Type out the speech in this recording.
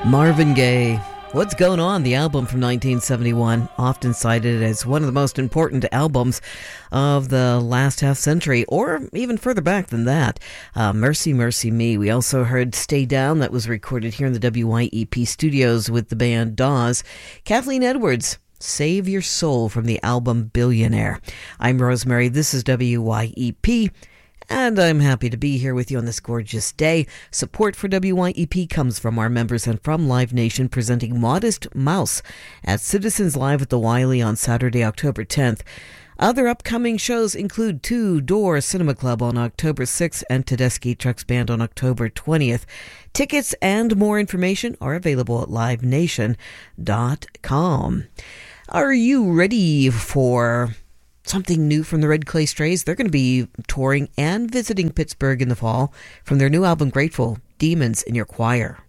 Marvin Gaye, What's Going On, the album from 1971, often cited as one of the most important albums of the last half century, or even further back than that. Mercy, Mercy Me. We also heard Stay Down, that was recorded here in the WYEP studios with the band Dawes. Kathleen Edwards, Save Your Soul, from the album Billionaire. I'm Rosemary, this is WYEP. And I'm happy to be here with you on this gorgeous day. Support for WYEP comes from our members and from Live Nation, presenting Modest Mouse at Citizens Live at the Wiley on Saturday, October 10th. Other upcoming shows include Two Door Cinema Club on October 6th and Tedeschi Trucks Band on October 20th. Tickets and more information are available at livenation.com. Are you ready for something new from the Red Clay Strays? They're going to be touring and visiting Pittsburgh in the fall from their new album Grateful, Demons in Your Choir.